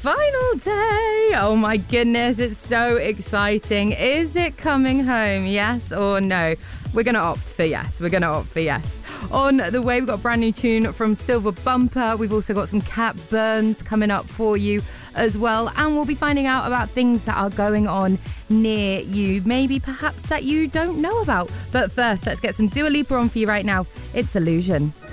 final day. Oh my goodness, it's so exciting. Is it coming home? Yes or no? We're going to opt for yes. On the way, we've got a brand new tune from Silver Bumper. We've also got some Cat Burns coming up for you as well. And we'll be finding out about things that are going on near you, maybe perhaps that you don't know about. But first, let's get some Dua Lipa on for you right now. It's Illusion.